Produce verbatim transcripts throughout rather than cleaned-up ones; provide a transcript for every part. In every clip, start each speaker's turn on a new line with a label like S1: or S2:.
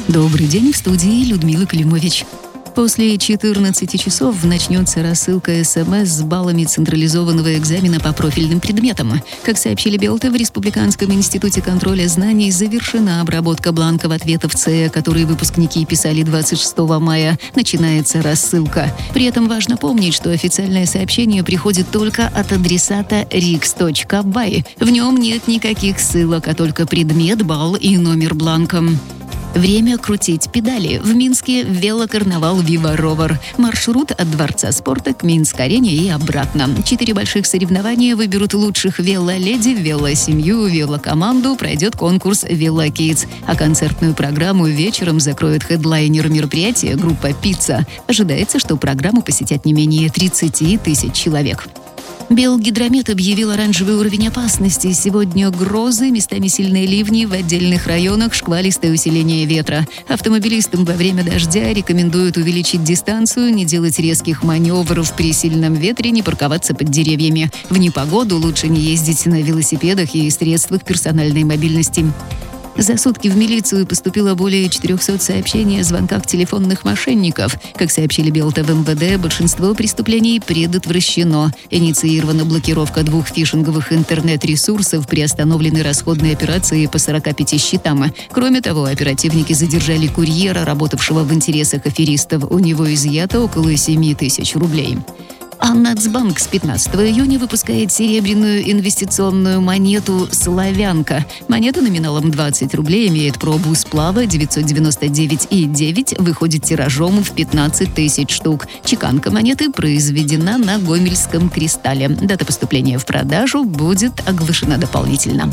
S1: Добрый день, в студии Людмила Климович. После четырнадцати часов начнется рассылка СМС с баллами централизованного экзамена по профильным предметам. Как сообщили Белты, в Республиканском институте контроля знаний завершена обработка бланков ответов ЦЭ, которые выпускники писали двадцать шестого мая. Начинается рассылка. При этом важно помнить, что официальное сообщение приходит только от адресата рикс точка бай. В нем нет никаких ссылок, а только предмет, балл и номер бланка. Время крутить педали. В Минске велокарнавал «Вива Ровер». Маршрут от Дворца спорта к Минск-арене и обратно. Четыре больших соревнования выберут лучших велоледи, велосемью, велокоманду. Пройдет конкурс «Велокидс». А концертную программу вечером закроет хедлайнер мероприятия группа «Пицца». Ожидается, что программу посетят не менее тридцати тысяч человек. Белгидромет объявил оранжевый уровень опасности. Сегодня грозы, местами сильные ливни, в отдельных районах шквалистое усиление ветра. Автомобилистам во время дождя рекомендуют увеличить дистанцию, не делать резких маневров при сильном ветре, не парковаться под деревьями. В непогоду лучше не ездить на велосипедах и средствах персональной мобильности. За сутки в милицию поступило более четырехсот сообщений о звонках телефонных мошенников. Как сообщили Белта в эм вэ дэ, большинство преступлений предотвращено. Инициирована блокировка двух фишинговых интернет-ресурсов, приостановлены расходные операции по сорока пяти счетам. Кроме того, оперативники задержали курьера, работавшего в интересах аферистов. У него изъято около семи тысяч рублей. А Нацбанк с пятнадцатого июня выпускает серебряную инвестиционную монету «Славянка». Монета номиналом двадцать рублей имеет пробу сплава девятьсот девяносто девять и девять, выходит тиражом в пятнадцать тысяч штук. Чеканка монеты произведена на Гомельском кристалле. Дата поступления в продажу будет оглашена дополнительно.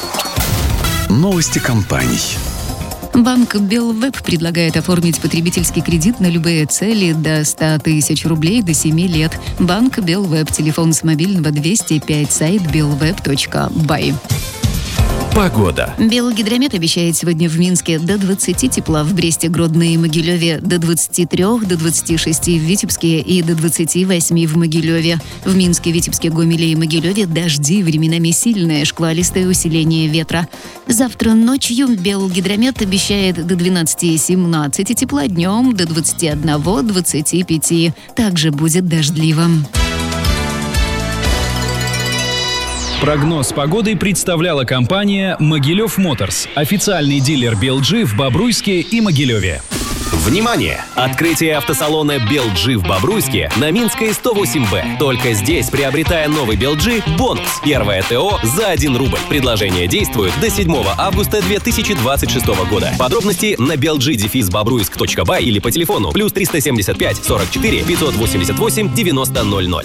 S2: Новости компаний.
S1: Банк Белвеб предлагает оформить потребительский кредит на любые цели до ста тысяч рублей до семи лет. Банк Белвеб. Телефон с мобильного двести пять, сайт белвеб точка бай.
S2: Погода.
S1: Белгидромет обещает сегодня в Минске до двадцати тепла, в Бресте, Гродно и Могилеве до двадцати трёх, до двадцати шести в Витебске и до двадцати восьми в Могилеве. В Минске, Витебске, Гомеле и Могилеве дожди, временами сильное шквалистое усиление ветра. Завтра ночью Белгидромет обещает до двенадцати-семнадцати тепла, днем до двадцати одного - двадцати пяти. Также будет дождливо.
S3: Прогноз погоды представляла компания «Могилев Моторс», официальный дилер би эл джи в Бобруйске и Могилеве.
S4: Внимание! Открытие автосалона би эл джи в Бобруйске на Минской сто восемь бэ. Только здесь, приобретая новый би эл джи, бонус. Первое ТО за один рубль. Предложение действует до седьмого августа две тысячи двадцать шестого года. Подробности на би эл джи дефис бобруйск точка бай или по телефону плюс триста семьдесят пять сорок четыре пятьсот восемьдесят восемь девяносто ноль ноль.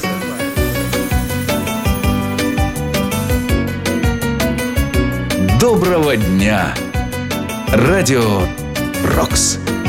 S2: Доброго дня. Радио «Рокс».